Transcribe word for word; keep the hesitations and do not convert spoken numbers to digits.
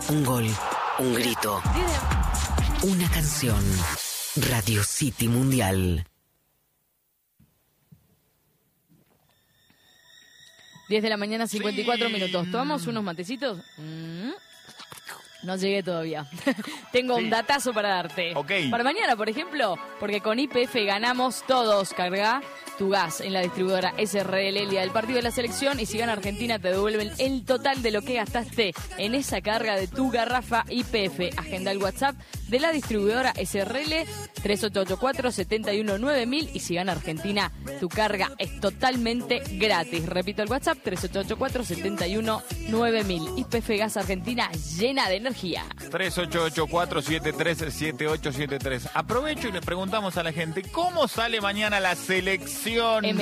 Un gol, un grito, una canción. Radio City Mundial. diez de la mañana, cincuenta y cuatro minutos. ¿Tomamos unos matecitos? Mm. No llegué todavía. Tengo sí. un datazo para darte. Okay. Para mañana, por ejemplo, porque con Y P F ganamos todos. Carga tu gas en la distribuidora S R L el día del partido de la selección y si gana Argentina te devuelven el total de lo que gastaste en esa carga de tu garrafa Y P F. Agenda el WhatsApp de la distribuidora S R L tres ocho ocho cuatro, siete uno nueve mil y si gana Argentina tu carga es totalmente gratis. Repito el WhatsApp tres ocho ocho cuatro, siete uno nueve mil. Y P F Gas Argentina llena de energía. tres ocho ocho cuatro, siete tres siete ocho siete tres. Aprovecho y le preguntamos a la gente, ¿cómo sale mañana la selección?